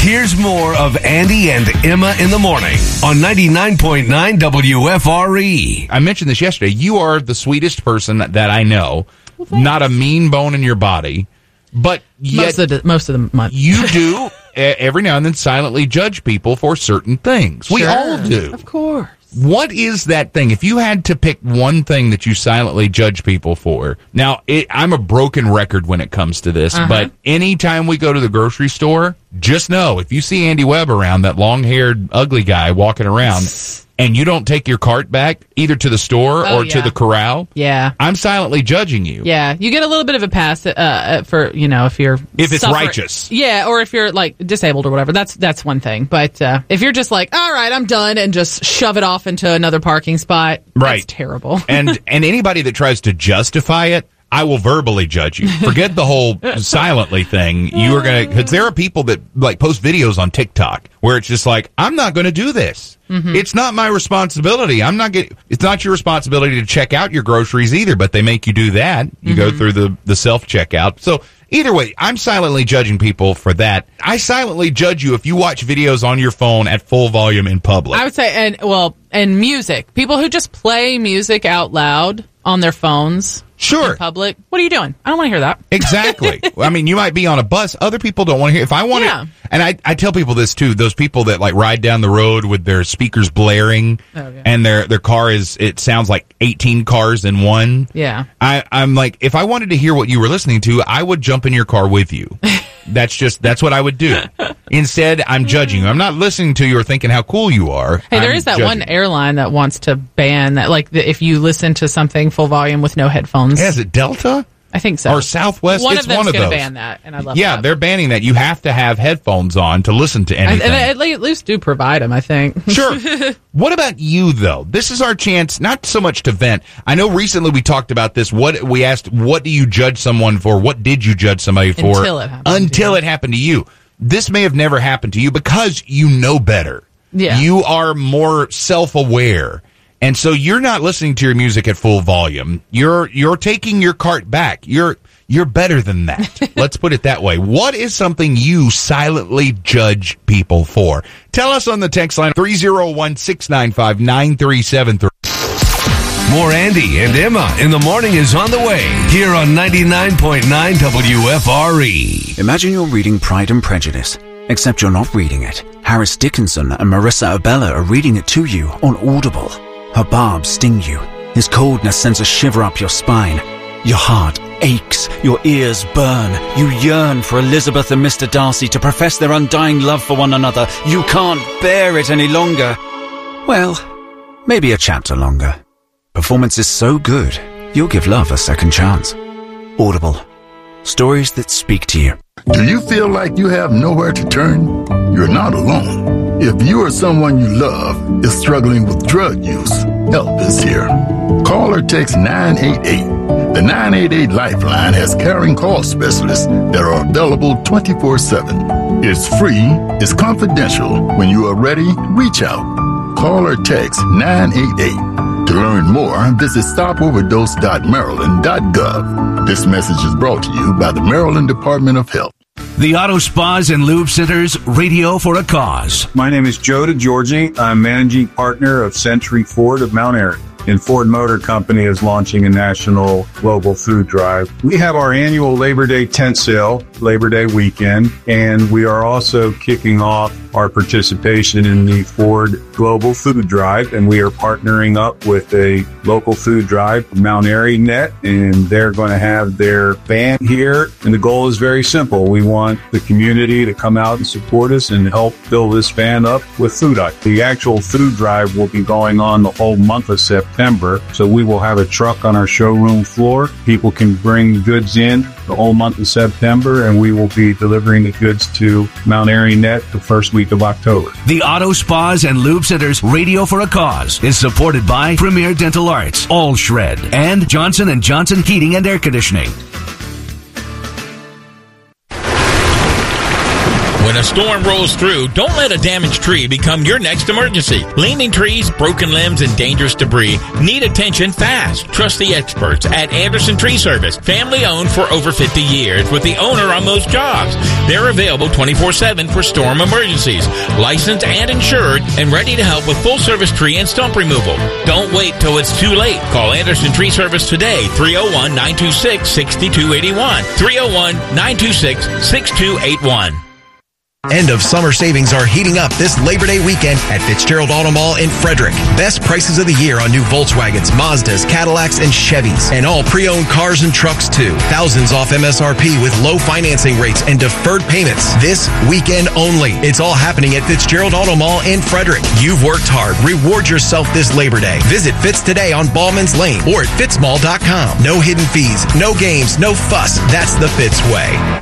Here's more of Andy and Emma in the morning on 99.9 WFRE. I mentioned this yesterday. You are the sweetest person that I know. Well, not a mean bone in your body, but yet most of the month. You do every now and then silently judge people for certain things. Sure. We all do. Of course. What is that thing? If you had to pick one thing that you silently judge people for, now I'm a broken record when it comes to this, but anytime we go to the grocery store, just know if you see Andy Webb around, that long-haired, ugly guy walking around, and you don't take your cart back either to the store or to the corral, I'm silently judging you. Yeah, you get a little bit of a pass for, if it's righteous. Yeah, or if you're like disabled or whatever. That's one thing. But if you're just like, all right, I'm done, and just shove it off into another parking spot, that's terrible. and anybody that tries to justify it, I will verbally judge you. Forget the whole silently thing. You are going to, because there are people that like post videos on TikTok where it's just like, I'm not going to do this. It's not my responsibility. It's not your responsibility to check out your groceries either, but they make you do that. You go through the self-checkout. So either way, I'm silently judging people for that. I silently judge you if you watch videos on your phone at full volume in public. I would say, and music. People who just play music out loud on their phones. Sure. In public. What are you doing? I don't want to hear that. Exactly. I mean, you might be on a bus. Other people don't want to hear. If I want to, and I tell people this too, those people that like ride down the road with their speakers blaring and their car it sounds like 18 cars in one. Yeah. I'm like, if I wanted to hear what you were listening to, I would jump in your car with you. That's what I would do. Instead, I'm judging you. I'm not listening to you or thinking how cool you are. Hey, there is that one airline that wants to ban that, like if you listen to something full volume with no headphones. Yeah, is it Delta? I think so. Or Southwest? One it's of them's one of going those. to ban that, and I love that. Yeah, they're banning that. You have to have headphones on to listen to anything. And at least do provide them, I think. Sure. What about you, though? This is our chance, not so much to vent. I know recently we talked about this. We asked, what do you judge someone for? What did you judge somebody for? Until it happened to you. This may have never happened to you because you know better. Yeah. You are more self-aware. And so you're not listening to your music at full volume. You're taking your cart back. You're better than that. Let's put it that way. What is something you silently judge people for? Tell us on the text line 301-695-9373. More Andy and Emma in the morning is on the way here on 99.9 WFRE. Imagine you're reading Pride and Prejudice, except you're not reading it. Harris Dickinson and Marissa Abella are reading it to you on Audible. Her barbs sting you. His coldness sends a shiver up your spine. Your heart aches. Your ears burn. You yearn for Elizabeth and Mr. Darcy to profess their undying love for one another. You can't bear it any longer. Well, maybe a chapter longer. Performance is so good, you'll give love a second chance. Audible. Stories that speak to you. Do you feel like you have nowhere to turn? You're not alone. If you or someone you love is struggling with drug use, help is here. Call or text 988. The 988 Lifeline has caring call specialists that are available 24/7. It's free, it's confidential. When you are ready, reach out. Call or text 988. To learn more, visit stopoverdose.maryland.gov. This message is brought to you by the Maryland Department of Health. The Auto Spas and Lube Centers, Radio for a Cause. My name is Joe DeGiorgi. I'm managing partner of Century Ford of Mount Airy. And Ford Motor Company is launching a national global food drive. We have our annual Labor Day tent sale, Labor Day weekend, and we are also kicking off our participation in the Ford Global Food Drive, and we are partnering up with a local food drive, Mount Airy Net, and they're going to have their van here, and the goal is very simple. We want the community to come out and support us and help fill this van up with food items. The actual food drive will be going on the whole month of September, so we will have a truck on our showroom floor. People can bring goods in the whole month of September, and we will be delivering the goods to Mount Airy Net the first week of October. The Auto Spas and Lube Centers, Radio for a Cause, is supported by Premier Dental Arts, All Shred, and Johnson & Johnson Heating and Air Conditioning. When a storm rolls through, don't let a damaged tree become your next emergency. Leaning trees, broken limbs, and dangerous debris need attention fast. Trust the experts at Anderson Tree Service. Family owned for over 50 years with the owner on most jobs. They're available 24/7 for storm emergencies. Licensed and insured and ready to help with full service tree and stump removal. Don't wait till it's too late. Call Anderson Tree Service today, 301-926-6281. 301-926-6281. End of summer savings are heating up this Labor Day weekend at Fitzgerald Auto Mall in Frederick. Best prices of the year on new Volkswagens, Mazdas, Cadillacs, and Chevys. And all pre-owned cars and trucks too. Thousands off MSRP with low financing rates and deferred payments. This weekend only. It's all happening at Fitzgerald Auto Mall in Frederick. You've worked hard. Reward yourself this Labor Day. Visit Fitz today on Ballman's Lane or at fitzmall.com. No hidden fees, no games, no fuss. That's the Fitz way.